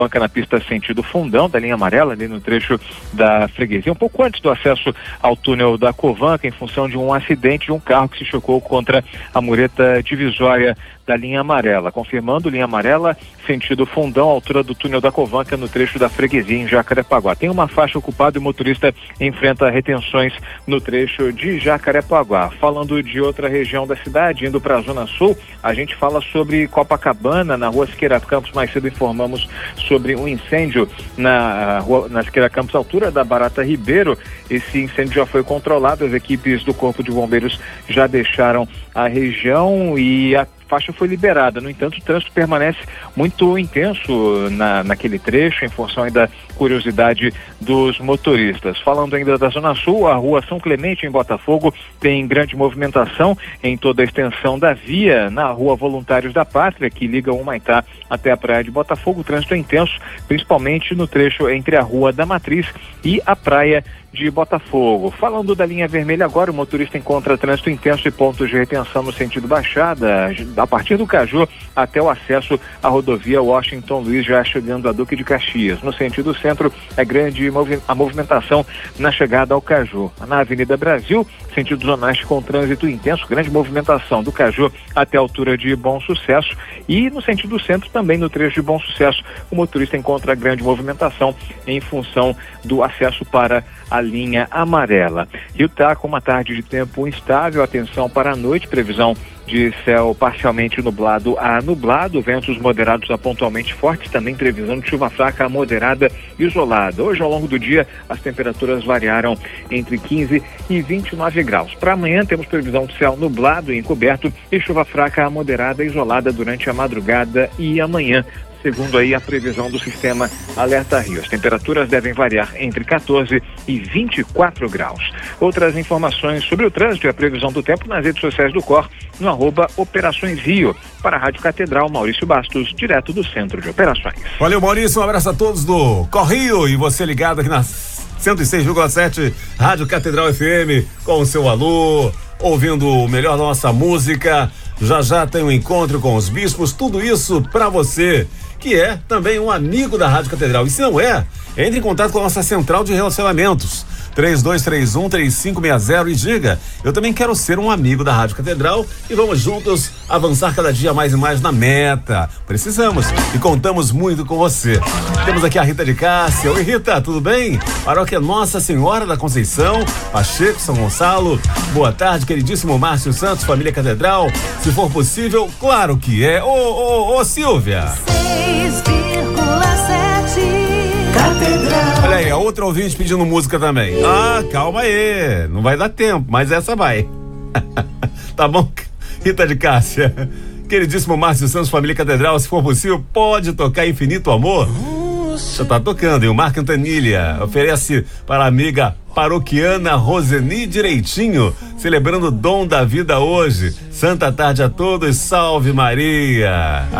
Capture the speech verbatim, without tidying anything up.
banca na pista sentido Fundão, da linha amarela, ali no trecho da freguesia, um pouco antes do acesso ao túnel da Covanca, em função de um acidente de um carro que se chocou contra a mureta divisória da linha amarela. Confirmando, linha amarela, sentido Fundão, altura do túnel da Covanca, no trecho da freguesia, em Jacarepaguá. Tem uma faixa ocupada e o motorista enfrenta retenções no trecho de Jacarepaguá. Falando de outra região da cidade, indo para a Zona Sul, a gente fala sobre Copacabana, na rua Siqueira Campos. Mais cedo informamos sobre um incêndio na rua, na Siqueira Campos, altura da Barata Ribeiro. Esse incêndio já foi controlado, as equipes do Corpo de Bombeiros já deixaram a região e a faixa foi liberada. No entanto, o trânsito permanece muito intenso na, naquele trecho, em função da curiosidade dos motoristas. Falando ainda da Zona Sul, a rua São Clemente, em Botafogo, tem grande movimentação em toda a extensão da via. Na rua Voluntários da Pátria, que liga o Humaitá até a praia de Botafogo, o trânsito é intenso, principalmente no trecho entre a Rua da Matriz e a praia de Botafogo. Falando da linha vermelha agora, o motorista encontra trânsito intenso e pontos de retenção no sentido Baixada, a partir do Caju até o acesso à rodovia Washington Luiz, já chegando a Duque de Caxias. No sentido centro, é grande a movimentação na chegada ao Caju. Na Avenida Brasil, sentido Zona Oeste, com trânsito intenso, grande movimentação do Caju até a altura de Bom Sucesso, e no sentido centro também, no trecho de Bom Sucesso, o motorista encontra grande movimentação em função do acesso para a linha amarela. Rio tá com uma tarde de tempo instável, atenção para a noite, previsão de céu parcialmente nublado a nublado, ventos moderados a pontualmente fortes, também previsão de chuva fraca a moderada isolada. Hoje, ao longo do dia, as temperaturas variaram entre quinze e vinte e nove graus. Para amanhã, temos previsão de céu nublado e encoberto e chuva fraca a moderada isolada durante a madrugada e amanhã, segundo aí a previsão do sistema Alerta Rio. As temperaturas devem variar entre quatorze e vinte e quatro graus. Outras informações sobre o trânsito e a previsão do tempo nas redes sociais do C O R, no arroba Operações Rio. Para a Rádio Catedral, Maurício Bastos, direto do Centro de Operações. Valeu, Maurício, um abraço a todos do C O R Rio, e você ligado aqui na cento e seis vírgula sete Rádio Catedral F M, com o seu alô, ouvindo o melhor da nossa música. Já já tem um encontro com os bispos, tudo isso para você que é também um amigo da Rádio Catedral. E se não é, entre em contato com a nossa central de relacionamentos, três dois três um, três cinco seis zero, e diga: eu também quero ser um amigo da Rádio Catedral, e vamos juntos avançar cada dia mais e mais na meta. Precisamos e contamos muito com você. Temos aqui a Rita de Cássia. Oi, Rita, tudo bem? Paróquia Nossa Senhora da Conceição, Pacheco, São Gonçalo. Boa tarde, queridíssimo Márcio Santos, família Catedral. Se for possível, claro que é. Ô, ô, ô, Silvia. seis vírgula sete Catedral. Olha aí, a outra ouvinte pedindo música também. Ah, calma aí, não vai dar tempo, mas essa vai. Tá bom, Rita de Cássia? Queridíssimo Márcio Santos, família Catedral, se for possível, pode tocar Infinito Amor? Já tá tocando, e o Marco Antanilha oferece para a amiga paroquiana Roseni Direitinho, celebrando o dom da vida hoje. Santa tarde a todos, salve Maria.